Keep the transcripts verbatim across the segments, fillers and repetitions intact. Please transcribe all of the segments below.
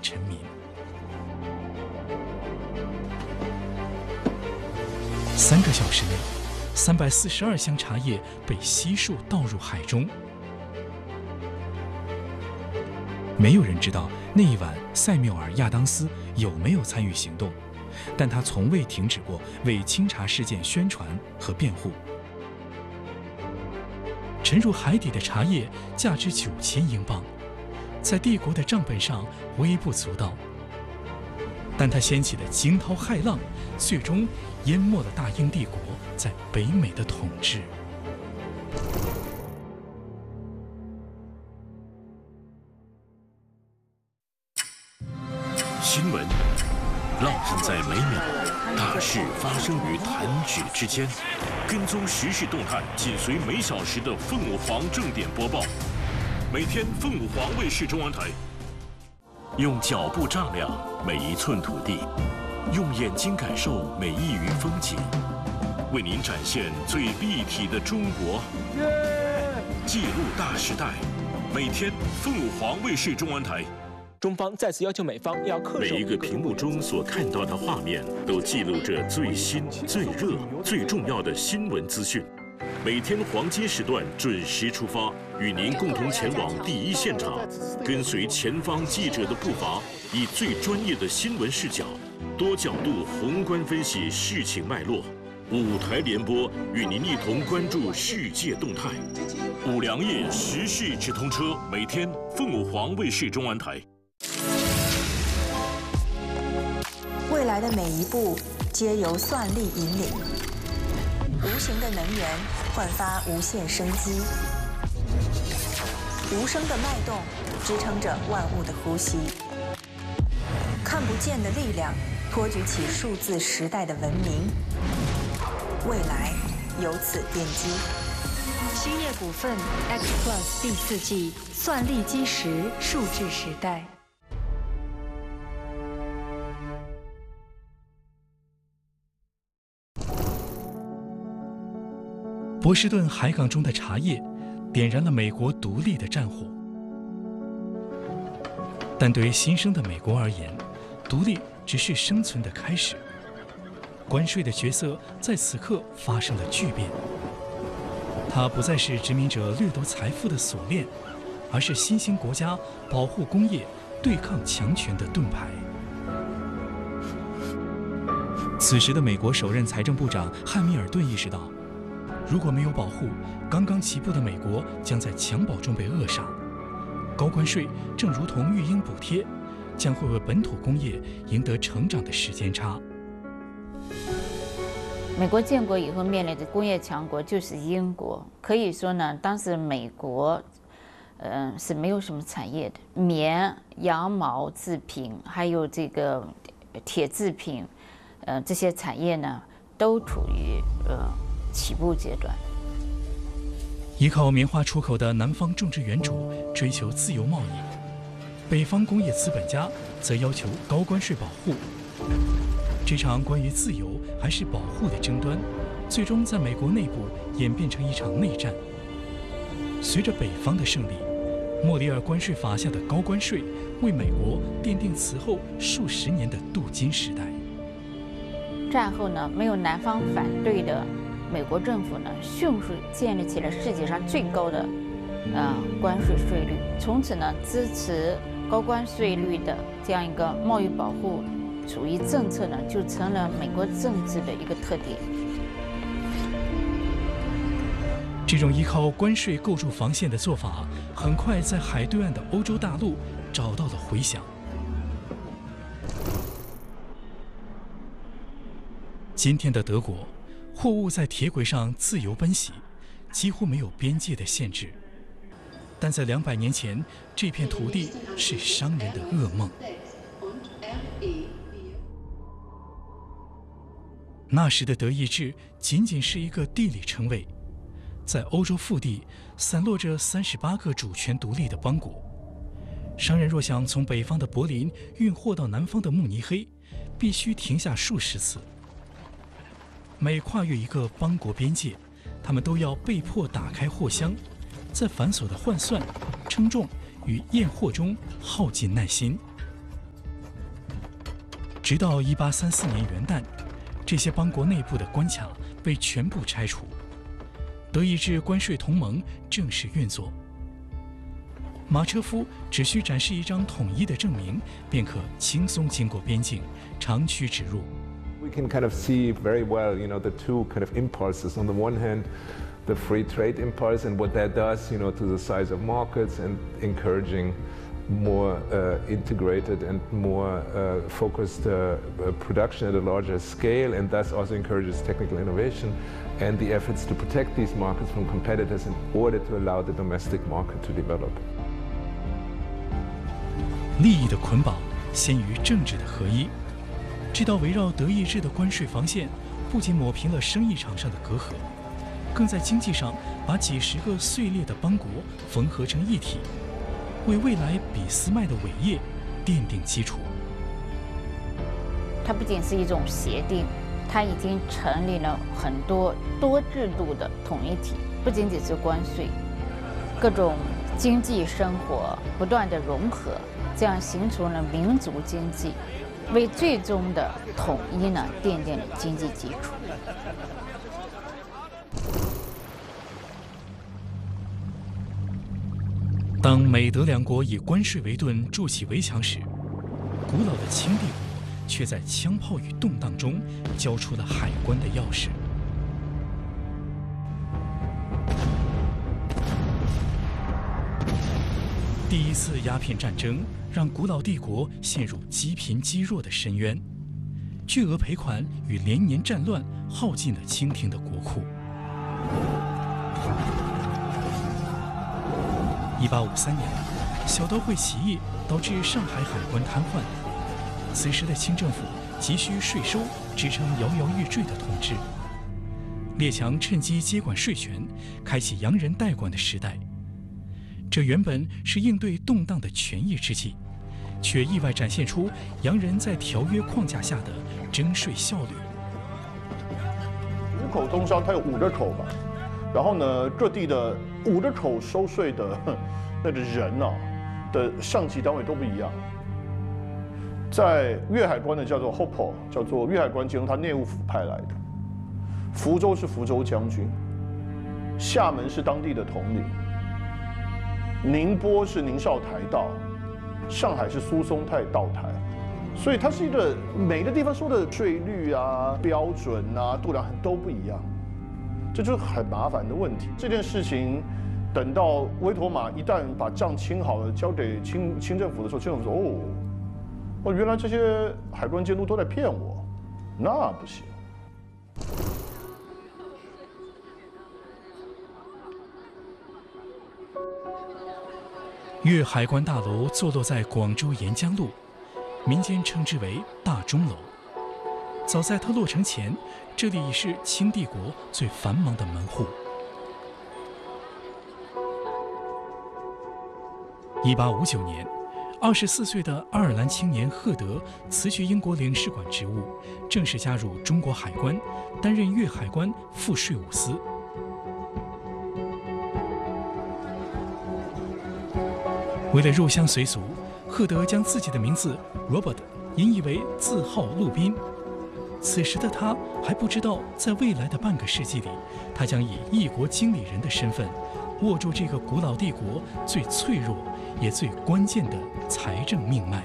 臣民。三个小时内，三百四十二箱茶叶被悉数倒入海中。没有人知道那一晚塞缪尔·亚当斯有没有参与行动，但他从未停止过为清查事件宣传和辩护。沉入海底的茶叶价值九千英镑，在帝国的账本上微不足道，但它掀起的惊涛骇浪，最终淹没了大英帝国在北美的统治。 新闻浪漫在每秒，大事发生于弹指之间。跟踪时事动态，紧随每小时的凤舞凰正点播报。每天凤舞凰卫视中文台，用脚步丈量每一寸土地，用眼睛感受每一隅风景，为您展现最立体的中国，记录大时代。每天凤舞凰卫视中文台。 中方再次要求美方要恪守。 每一个屏幕中所看到的画面，都记录着最新、最热、最重要的新闻资讯。每天黄金时段准时出发，与您共同前往第一现场，跟随前方记者的步伐，以最专业的新闻视角，多角度宏观分析事情脉络。五台联播与您一同关注世界动态。五粮液时事直通车，每天凤舞凰卫视中文台。 未来的每一步皆由算力引领，无形的能源焕发无限生机，无声的脉动支撑着万物的呼吸，看不见的力量托举起数字时代的文明，未来由此奠基。 兴业股份 X Plus 第四季算力基石数字时代。 波士顿海港中的茶叶点燃了美国独立的战火，但对于新生的美国而言，独立只是生存的开始。关税的角色在此刻发生了巨变，它不再是殖民者掠夺财富的锁链，而是新兴国家保护工业、对抗强权的盾牌。此时的美国首任财政部长汉密尔顿意识到，如果没有保护，刚刚起步的美国将在襁褓中被扼杀。高关税正如同育婴补贴，将会为本土工业赢得成长的时间差。 美国建国以后面临的工业强国就是英国，可以说呢，当时美国，呃，是没有什么产业的，棉、羊毛制品，还有这个铁制品，呃，这些产业呢，都处于呃。起步阶段， 依靠棉花出口的南方种植园主追求自由贸易，北方工业资本家则要求高关税保护。这场关于自由还是保护的争端，最终在美国内部演变成一场内战。随着北方的胜利，莫里尔关税法下的高关税为美国奠定此后数十年的镀金时代。 战后呢，没有南方反对的。美国政府呢，迅速建立起了世界上最高的，呃，关税税率。从此呢，支持高关税率的这样一个贸易保护主义政策呢，就成了美国政治的一个特点。 这种依靠关税构筑防线的做法，很快在海对岸的欧洲大陆找到了回响。今天的德国。货物在铁轨上自由奔袭，几乎没有边界的限制。但在两百年前，这片土地是商人的噩梦。那时的德意志仅仅是一个地理称谓，在欧洲腹地散落着三十八个主权独立的邦国。商人若想从北方的柏林运货到南方的慕尼黑，必须停下数十次。每跨越一个邦国边界，他们都要被迫打开货箱，在繁琐的换算、称重与验货中耗尽耐心。 直到一八三四年元旦，这些邦国内部的关卡被全部拆除，德意志关税同盟正式运作。马车夫只需展示一张统一的证明，便可轻松经过边境，长驱直入。 We can kind of see very well, you know, the two kind of impulses. On the one hand, the free trade impulse and what that does, you know, to the size of markets and encouraging more uh, integrated and more uh, focused uh, production at a larger scale, and thus also encourages technical innovation and the efforts to protect these markets from competitors in order to allow the domestic market to develop. 利益的捆绑先于政治的合一，这道围绕德意志的关税防线，不仅抹平了生意场上的隔阂，更在经济上把几十个碎裂的邦国缝合成一体，为未来俾斯麦的伟业奠定基础。 它不仅是一种协定，它已经成立了很多多制度的统一体，不仅仅是关税，各种经济生活不断的融合，这样形成了民族经济，为最终的统一呢奠定了经济基础。 当美德两国以关税为盾筑起围墙时，古老的清帝国却在枪炮与动荡中交出了海关的钥匙。第一次鸦片战争让古老帝国陷入积贫积弱的深渊，巨额赔款与连年战乱耗尽了清廷的国库。一八五三年，小刀会起义导致上海海关瘫痪，此时的清政府急需税收支撑摇摇欲坠的统治。列强趁机接管税权，开启洋人代管的时代。这原本是应对动荡的权宜之计，却意外展现出洋人在条约框架下的征税效率。 五口通商，它有五个口吧，然后呢，各地的五个口收税的那个人啊的上级单位都不一样。在粤海关的叫做 H O P O， 叫做粤海关兼他内务府派来的，福州是福州将军，厦门是当地的统领。宁波是宁绍台道，上海是苏松泰道台，所以它是一个每个地方收的税率啊、标准啊、度量衡都不一样，这就是很麻烦的问题。这件事情等到威妥玛一旦把账清好了，交给清清政府的时候，清政府说：“哦，哦，原来这些海关监督都在骗我，那不行。” 粤海关大楼坐落在广州沿江路，民间称之为大钟楼。早在它落成前，这里已是清帝国最繁忙的门户。一八五九年，二十四岁的爱尔兰青年赫德辞去英国领事馆职务，正式加入中国海关，担任粤海关副税务司。为了入乡随俗，赫德将自己的名字 Robert 音译为字号陆宾。此时的他还不知道，在未来的半个世纪里，他将以一国经理人的身份，握住这个古老帝国最脆弱也最关键的财政命脉。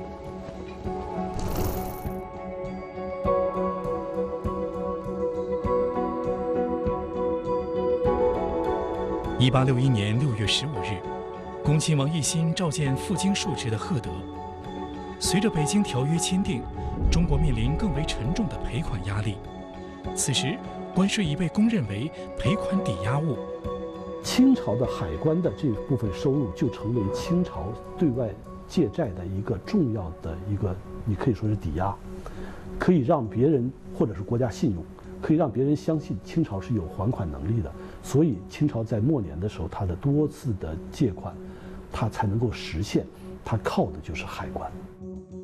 一八六一年六月十五日。恭亲王奕欣召见赴京述职的赫德。随着北京条约签订，中国面临更为沉重的赔款压力。此时，关税已被公认为赔款抵押物。 清朝的海关的这部分收入就成为清朝对外借债的一个重要的一个，你可以说是抵押，可以让别人或者是国家信用，可以让别人相信清朝是有还款能力的。所以，清朝在末年的时候，它的多次的借款，它才能够实现，它靠的就是海关。